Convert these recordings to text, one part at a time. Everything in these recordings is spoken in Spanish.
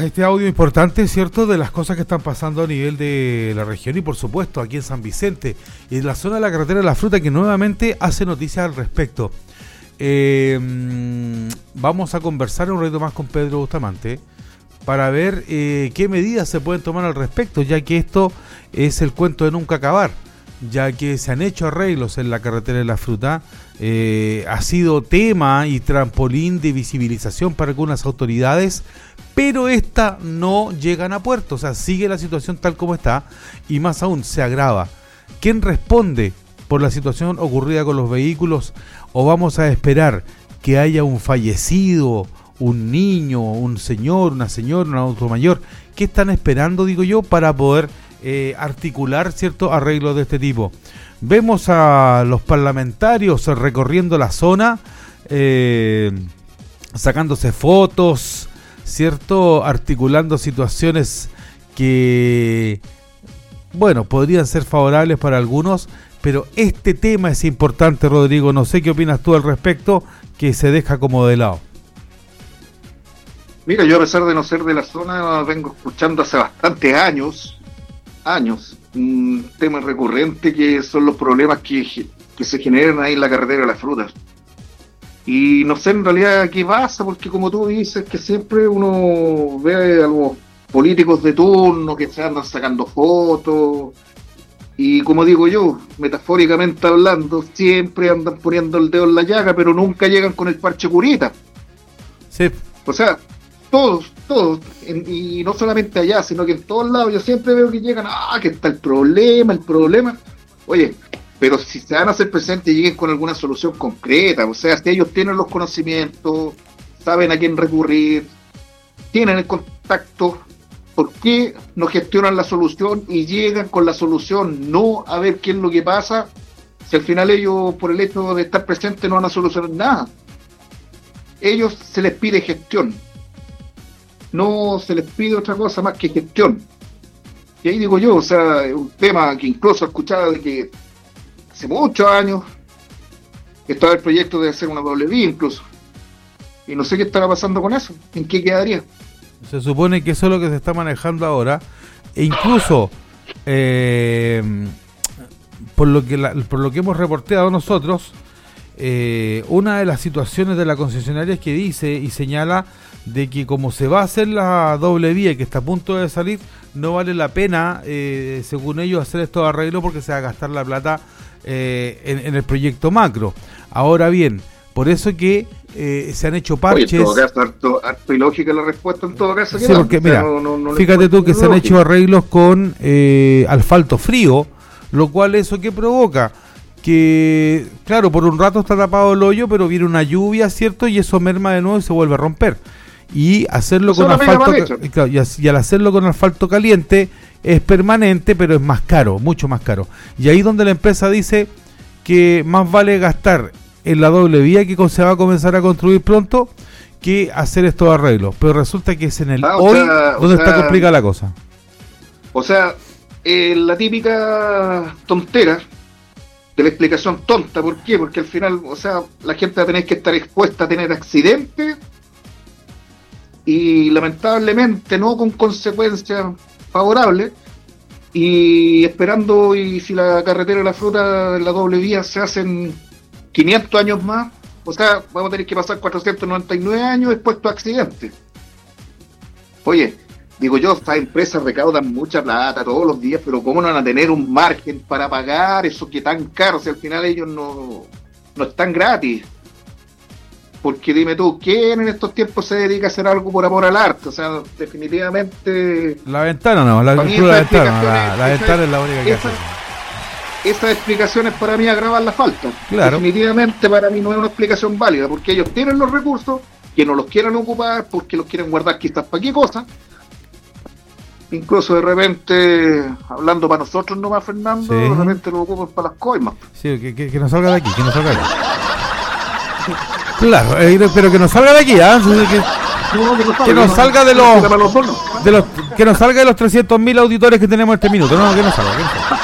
este audio importante, ¿cierto?, de las cosas que están pasando a nivel de la región y por supuesto aquí en San Vicente y en la zona de la carretera de la Fruta, que nuevamente hace noticias al respecto. Vamos a conversar un ratito más con Pedro Bustamante para ver qué medidas se pueden tomar al respecto, ya que esto es el cuento de nunca acabar, ya que se han hecho arreglos en la carretera de la Fruta. Ha sido tema y trampolín de visibilización para algunas autoridades, pero esta no llegan a puerto, o sea, sigue la situación tal como está y más aún se agrava. ¿Quién responde por la situación ocurrida con los vehículos? ¿O vamos a esperar que haya un fallecido, un niño, un señor, una señora, un adulto mayor? ¿Qué están esperando, digo yo, para poder articular ciertos arreglos de este tipo? Vemos a los parlamentarios recorriendo la zona, sacándose fotos, ¿cierto?, articulando situaciones que, bueno, podrían ser favorables para algunos, pero este tema es importante, Rodrigo. No sé qué opinas tú al respecto, que se deja como de lado. Mira, yo a pesar de no ser de la zona, vengo escuchando hace bastantes años, un tema recurrente que son los problemas que se generan ahí en la carretera de la Fruta. Y no sé en realidad qué pasa, porque como tú dices, que siempre uno ve a los políticos de turno que se andan sacando fotos, y como digo yo, metafóricamente hablando, siempre andan poniendo el dedo en la llaga, pero nunca llegan con el parche curita. Sí. O sea, todos, y no solamente allá, sino que en todos lados, yo siempre veo que llegan, que está el problema. Oye, pero si se van a hacer presentes, lleguen con alguna solución concreta. O sea, si ellos tienen los conocimientos, saben a quién recurrir, tienen el contacto, ¿por qué no gestionan la solución y llegan con la solución? No a ver qué es lo que pasa, si al final ellos, por el hecho de estar presentes, no van a solucionar nada. Ellos se les pide gestión, no se les pide otra cosa más que gestión. Y ahí digo yo, o sea, un tema que incluso he escuchado de que hace muchos años estaba el proyecto de hacer una doble vía incluso, y no sé qué estará pasando con eso, en qué quedaría. Se supone que eso es lo que se está manejando ahora, e incluso por lo que hemos reporteado nosotros, una de las situaciones de la concesionaria es que dice y señala de que como se va a hacer la doble vía que está a punto de salir, no vale la pena, según ellos, hacer estos arreglos porque se va a gastar la plata en el proyecto macro. Ahora bien, por eso que se han hecho parches. Oye, en todo caso, harto ilógica la respuesta en todo caso. Sí, porque mira, no fíjate tú que se han hecho arreglos con asfalto frío, lo cual eso que provoca que, claro, por un rato está tapado el hoyo, pero viene una lluvia, ¿cierto? Y eso merma de nuevo y se vuelve a romper. Y hacerlo con asfalto, claro, y al hacerlo con asfalto caliente es permanente, pero es más caro, mucho más caro. Y ahí donde la empresa dice que más vale gastar en la doble vía que se va a comenzar a construir pronto que hacer estos arreglos. Pero resulta que es en el donde está complicada la cosa. O sea, la típica tontera de la explicación tonta. ¿Por qué? Porque al final, o sea, la gente va a tener que estar expuesta a tener accidentes y lamentablemente no con consecuencias favorables, y esperando, y si la carretera de la Fruta, la doble vía, se hacen 500 años más, o sea, vamos a tener que pasar 499 años expuestos a accidentes. Oye, digo yo, estas empresas recaudan mucha plata todos los días, pero ¿cómo no van a tener un margen para pagar eso que tan caro? Si al final ellos no están gratis. Porque dime tú, ¿quién en estos tiempos se dedica a hacer algo por amor al arte? O sea, definitivamente... La ventana no, la ventana es la única que hace. Esas explicaciones para mí agravan la falta. Claro. Definitivamente para mí no es una explicación válida, porque ellos tienen los recursos, que no los quieren ocupar, porque los quieren guardar quizás para qué cosa. Incluso de repente, hablando para nosotros nomás, Fernando, sí, de repente lo ocupan para las coimas. Sí, que no salga de aquí, que no salga de aquí. Claro, pero que no salga de aquí, ¿ah? Que no salga de los que no salga de los 300.000 auditores que tenemos en este minuto. No, que no salga.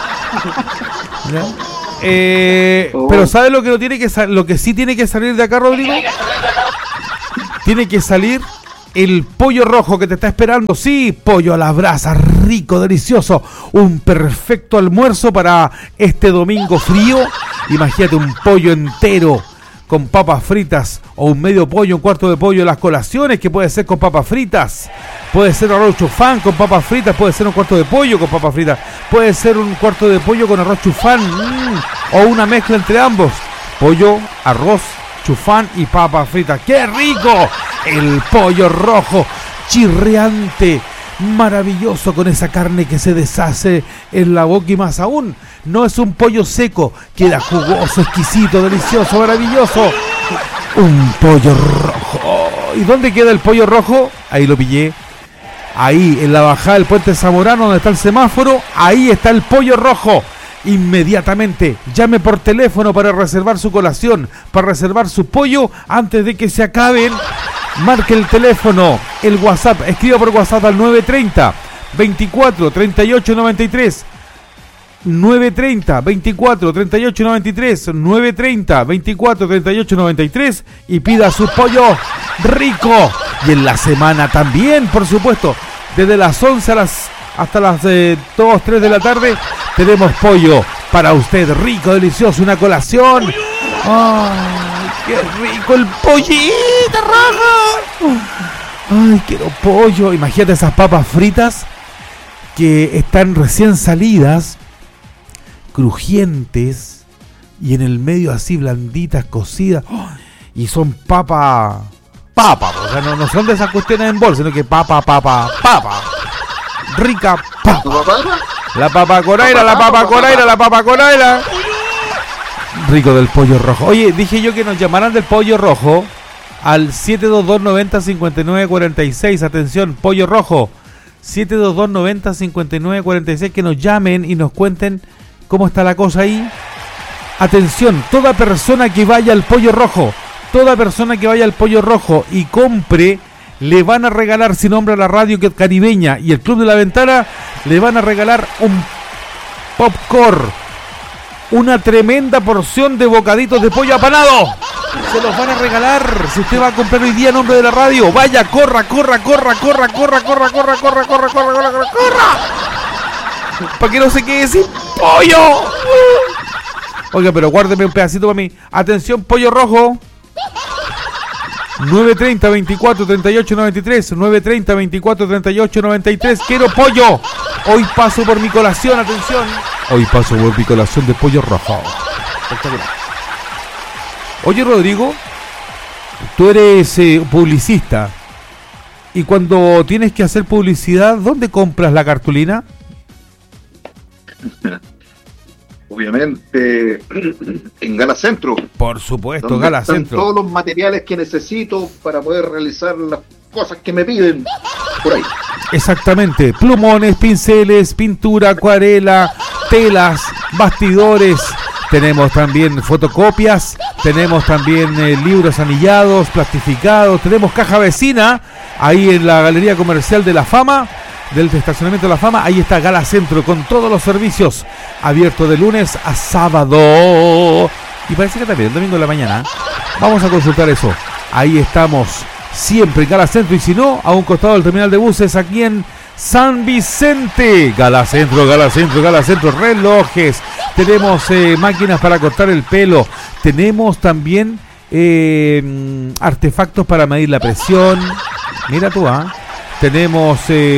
Pero ¿sabes lo que sí tiene que salir de acá, Rodrigo? Tiene que salir el pollo rojo que te está esperando. Sí, pollo a la brasa, rico, delicioso. Un perfecto almuerzo para este domingo frío. Imagínate un pollo entero con papas fritas o un medio pollo, un cuarto de pollo en las colaciones, que puede ser con papas fritas. Puede ser arroz chufán con papas fritas, puede ser un cuarto de pollo con papas fritas, puede ser un cuarto de pollo con arroz chufán, o una mezcla entre ambos. Pollo, arroz, chufán y papas fritas. ¡Qué rico! El pollo rojo, chirriante, maravilloso, con esa carne que se deshace en la boca, y más aún, no es un pollo seco, queda jugoso, exquisito, delicioso, maravilloso. Un pollo rojo. ¿Y dónde queda el pollo rojo? Ahí lo pillé. Ahí, en la bajada del puente Zamorano, donde está el semáforo, ahí está el pollo rojo. Inmediatamente llame por teléfono para reservar su colación, para reservar su pollo antes de que se acaben. Marque el teléfono, el WhatsApp, escriba por WhatsApp al 930 24 38 93. 930 24 38 93, 930 24 38 93, y pida su pollo rico. Y en la semana también, por supuesto, desde las 11 hasta las 2, 3 de la tarde, tenemos pollo para usted, rico, delicioso, una colación. ¡Ay, qué rico el pollito rojo! ¡Ay, quiero pollo! Imagínate esas papas fritas que están recién salidas, crujientes, y en el medio así blanditas, cocidas. ¡Oh! Y son papa, o sea, no son de esas cuestiones en bolsa, sino que papa, rica papa. La papa coraira. Rico del pollo rojo. Oye, dije yo que nos llamaran del pollo rojo al 722-90-59-46. Atención, pollo rojo, 722-90-59-46, que nos llamen y nos cuenten cómo está la cosa ahí. Atención, toda persona que vaya al pollo rojo y compre, le van a regalar, si nombra la radio caribeña y el Club de la Ventana, le van a regalar un popcorn, una tremenda porción de bocaditos de pollo apanado. Se los van a regalar si usted va a comprar hoy día en nombre de la radio. Vaya, corra. Para que no se quede sin pollo. Oiga, pero guárdeme un pedacito para mí. Atención, pollo rojo. 930 24 38 93, 930 24 38 93. Quiero pollo. Hoy paso por mi colación, atención. Hoy paso por mi colación de pollo rojo. Espectacular. Oye, Rodrigo, tú eres publicista, y cuando tienes que hacer publicidad, ¿dónde compras la cartulina? Obviamente en Gala Centro. Por supuesto, Gala Centro. Todos los materiales que necesito para poder realizar las cosas que me piden por ahí. Exactamente, plumones, pinceles, pintura, acuarela, telas, bastidores. Tenemos también fotocopias, tenemos también libros anillados, plastificados, tenemos caja vecina, ahí en la Galería Comercial de la Fama, del estacionamiento de la Fama. Ahí está Gala Centro con todos los servicios, abierto de lunes a sábado, y parece que también el domingo de la mañana. Vamos a consultar eso. Ahí estamos siempre, Gala Centro, y si no, a un costado del terminal de buses, aquí en San Vicente. Gala Centro, relojes, tenemos máquinas para cortar el pelo, tenemos también artefactos para medir la presión. Mira tú, tenemos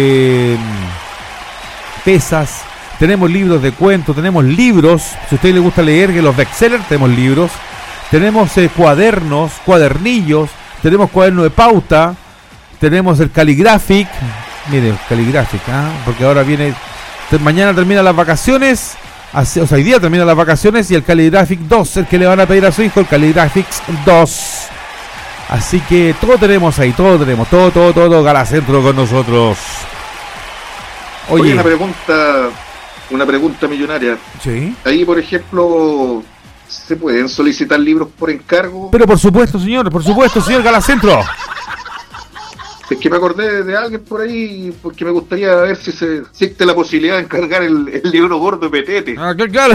pesas, tenemos libros de cuentos, tenemos libros, si a usted le gusta leer, que los bestsellers, tenemos libros, tenemos cuadernos, cuadernillos, tenemos cuaderno de pauta, tenemos el Calligraphic. Mire, Calligraphic, porque ahora viene, mañana terminan las vacaciones, o sea, hoy día terminan las vacaciones, y el Calligraphic 2, el que le van a pedir a su hijo, el Calligraphic 2. Así que todo tenemos ahí, todo, Gala Centro con nosotros. Oye, una pregunta millonaria. Sí. Ahí, por ejemplo, ¿se pueden solicitar libros por encargo? Pero por supuesto, señor, Gala Centro. Es que me acordé de alguien por ahí, porque me gustaría ver si existe la posibilidad de encargar el libro gordo de Petete. Claro.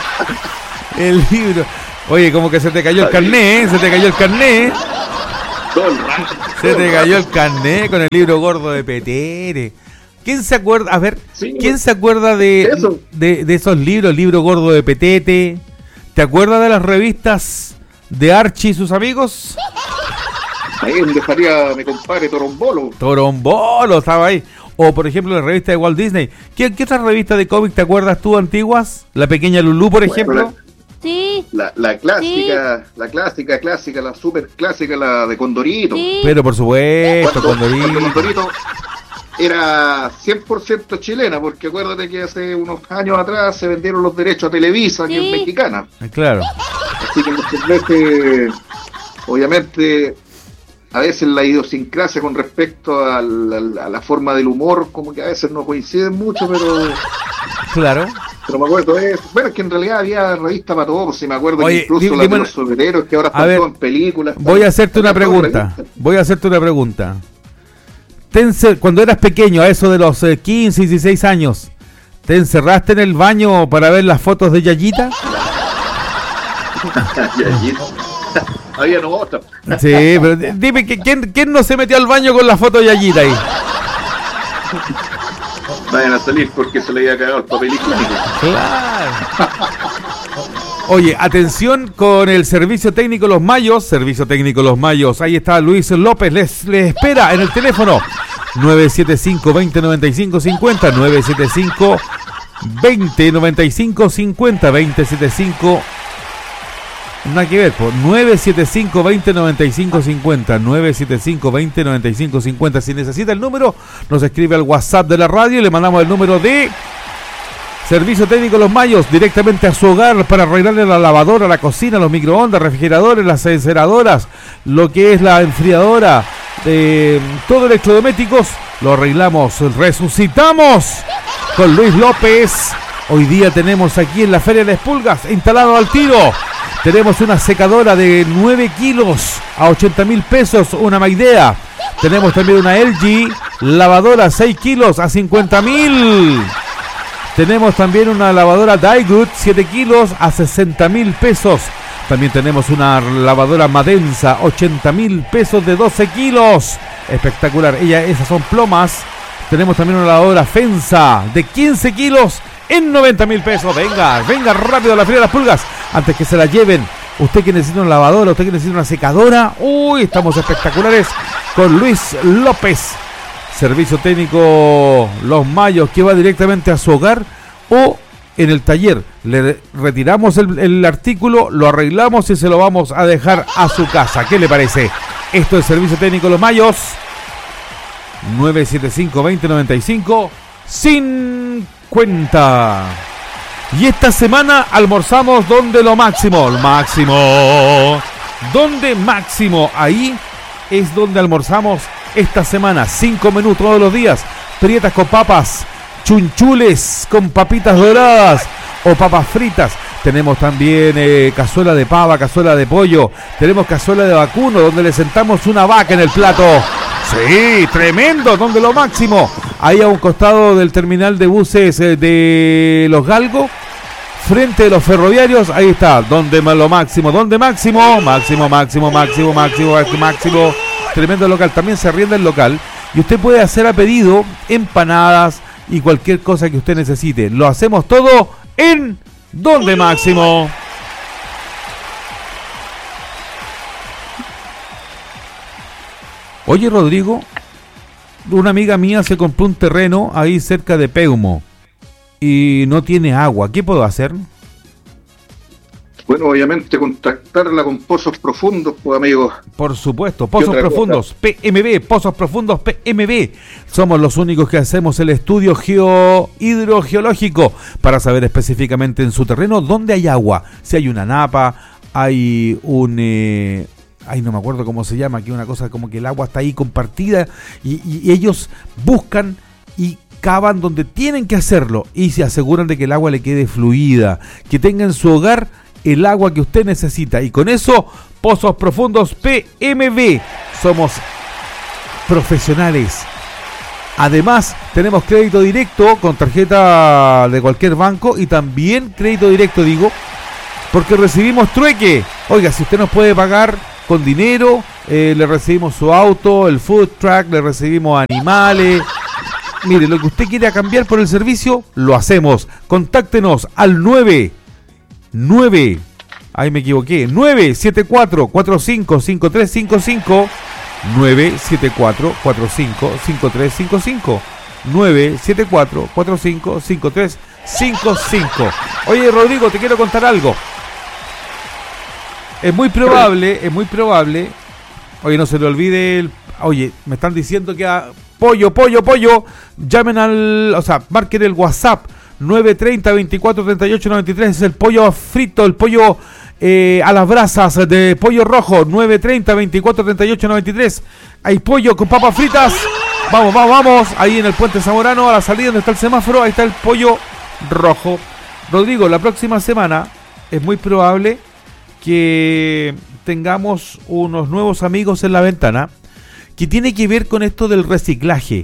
El libro. Oye, como que se te cayó el carnet, Todo el rato. Se te cayó el carnet con el libro gordo de Petete. ¿Quién se acuerda? A ver, Sí, ¿quién se acuerda de esos libros? Libro gordo de Petete. ¿Te acuerdas de las revistas de Archie y sus amigos? ahí donde estaría mi compadre Torombolo. Torombolo estaba ahí. O, por ejemplo, la revista de Walt Disney. ¿Qué otra revista de cómic te acuerdas tú antiguas? La Pequeña Lulú, por ejemplo. Sí. La clásica, la super clásica, la de Condorito. Sí. Pero, por supuesto, Cuando Condorito. Condorito era 100% chilena, porque acuérdate que hace unos años atrás se vendieron los derechos a Televisa, que Sí. es mexicana. Claro. Así que muchas veces, obviamente, a veces la idiosincrasia con respecto a la forma del humor, como que a veces no coinciden mucho, Claro. pero me acuerdo de eso. Bueno, es que en realidad había revista para todos, si me acuerdo. Oye, que incluso dime- las de los superhéroes, que ahora a están ver, todas en películas. Voy a hacerte una están todas en pregunta. revistas. Cuando eras pequeño, a eso de los 15, 16 años, ¿te encerraste en el baño para ver las fotos de Yayita? Y allí había no otra. Sí, pero dime, ¿quién no se metió al baño con la foto de Yayita ahí? Vayan a salir porque se le había cagado el papel higiénico. Claro. Oye, atención con el Servicio Técnico Los Mayos. Servicio Técnico Los Mayos. Ahí está Luis López. Les espera en el teléfono 975-2095-50. 975-2095-50. 2075. Nada que ver, por 975-2095-50. 975-2095-50. Si necesita el número, nos escribe al WhatsApp de la radio y le mandamos el número de Servicio Técnico Los Mayos directamente a su hogar para arreglarle la lavadora, la cocina, los microondas, refrigeradores, las enceradoras, lo que es la enfriadora, todo electrodomésticos, lo arreglamos, resucitamos con Luis López. Hoy día tenemos aquí en la Feria de las Pulgas, instalado al tiro. Tenemos una secadora de 9 kilos a 80.000 pesos, una Maidea. Tenemos también una LG lavadora 6 kilos a 50.000. Tenemos también una lavadora Daigood 7 kilos a 60.000 pesos. También tenemos una lavadora Madensa 80.000 pesos de 12 kilos. Espectacular. Esas son plomas. Tenemos también una lavadora Fensa de 15 kilos en 90.000 pesos. Venga rápido a la Feria de las Pulgas antes que se la lleven. Usted que necesita una lavadora, usted que necesita una secadora. Uy, estamos espectaculares con Luis López. Servicio Técnico Los Mayos, que va directamente a su hogar o en el taller. Le retiramos el artículo, lo arreglamos y se lo vamos a dejar a su casa. ¿Qué le parece? Esto es Servicio Técnico Los Mayos. 975-2095-50. Y esta semana almorzamos donde lo máximo. Donde máximo. Ahí es donde almorzamos esta semana. 5 menús todos los días. Prietas con papas, chunchules con papitas doradas o papas fritas. Tenemos también cazuela de pava, cazuela de pollo. Tenemos cazuela de vacuno, donde le sentamos una vaca en el plato. Sí, tremendo, donde lo máximo. Ahí a un costado del terminal de buses de Los Galgos, frente de los ferroviarios, ahí está, donde lo máximo, máximo. Tremendo local, también se arrienda el local y usted puede hacer a pedido empanadas y cualquier cosa que usted necesite. Lo hacemos todo en Donde Máximo. Oye, Rodrigo, una amiga mía se compró un terreno ahí cerca de Peumo y no tiene agua. ¿Qué puedo hacer? Bueno, obviamente contactarla con Pozos Profundos, pues amigos. Por supuesto, Pozos Profundos, PMB, Pozos Profundos, PMB. Somos los únicos que hacemos el estudio hidrogeológico para saber específicamente en su terreno dónde hay agua. Si hay una napa, hay un... no me acuerdo cómo se llama, que una cosa como que el agua está ahí compartida y ellos buscan y cavan donde tienen que hacerlo y se aseguran de que el agua le quede fluida, que tenga en su hogar el agua que usted necesita. Y con eso, Pozos Profundos PMB. Somos profesionales. Además, tenemos crédito directo con tarjeta de cualquier banco y también crédito directo, porque recibimos trueque. Oiga, si usted nos puede pagar con dinero le recibimos su auto, el food truck, le recibimos animales. Mire, lo que usted quiera cambiar por el servicio, lo hacemos. Contáctenos al 974-455355, 974-455355, 974-455355. Oye, Rodrigo, te quiero contar algo. Es muy probable, oye, no se le olvide oye, me están diciendo que pollo, llamen marquen el WhatsApp 930-2438-93, es el pollo frito, el pollo a las brasas de pollo rojo, 930-2438-93, hay pollo con papas fritas, vamos, ahí en el Puente Zamorano, a la salida donde está el semáforo, ahí está el pollo rojo. Rodrigo, la próxima semana es muy probable que tengamos unos nuevos amigos en la ventana que tiene que ver con esto del reciclaje.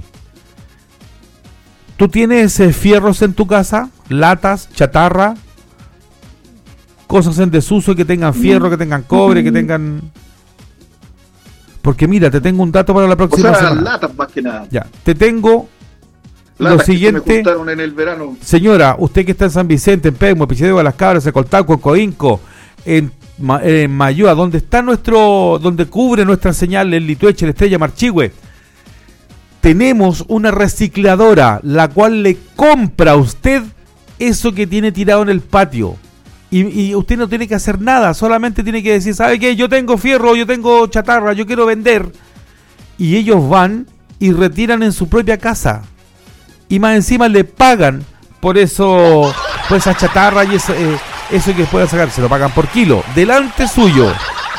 ¿Tú tienes fierros en tu casa? Latas, chatarra, cosas en desuso que tengan fierro, que tengan cobre, que tengan... Porque mira, te tengo un dato para la próxima semana. Latas más que nada. Ya, te tengo lo siguiente. Que me gustaron en el verano. Señora, usted que está en San Vicente, en Pegmo, en Pichidego, Las Cabras, en Coltauco, en Coinco, en Mayúa, donde cubre nuestra señal el Litueche, la Estrella Marchihue, tenemos una recicladora la cual le compra a usted eso que tiene tirado en el patio y usted no tiene que hacer nada, solamente tiene que decir, ¿sabe qué? Yo tengo fierro, yo tengo chatarra, yo quiero vender, y ellos van y retiran en su propia casa y más encima le pagan por eso, por esa chatarra y eso que puedan sacar, se lo pagan por kilo, delante suyo.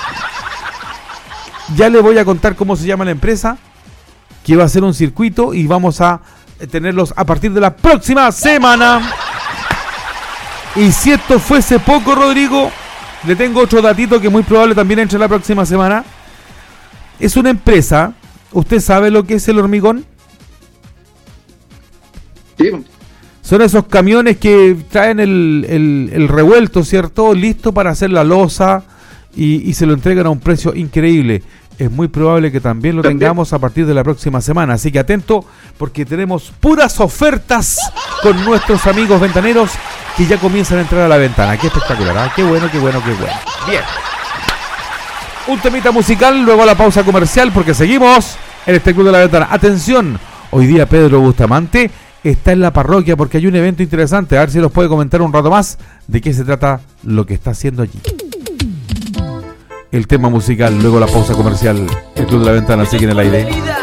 Ya le voy a contar cómo se llama la empresa, que va a hacer un circuito y vamos a tenerlos a partir de la próxima semana. Y si esto fuese poco, Rodrigo, le tengo otro datito que muy probable también entre la próxima semana. Es una empresa, ¿usted sabe lo que es el hormigón? Sí. Son esos camiones que traen el revuelto, ¿cierto? Listo para hacer la losa y se lo entregan a un precio increíble. Es muy probable que también lo tengamos a partir de la próxima semana. Así que atento, porque tenemos puras ofertas con nuestros amigos ventaneros que ya comienzan a entrar a la ventana. Qué espectacular, ¿eh? Qué bueno. Bien. Un temita musical, luego la pausa comercial, porque seguimos en este Club de la Ventana. Atención, hoy día Pedro Bustamante está en la parroquia porque hay un evento interesante. A ver si nos puede comentar un rato más de qué se trata lo que está haciendo allí. El tema musical, luego la pausa comercial. El Club de la Ventana sigue en el aire.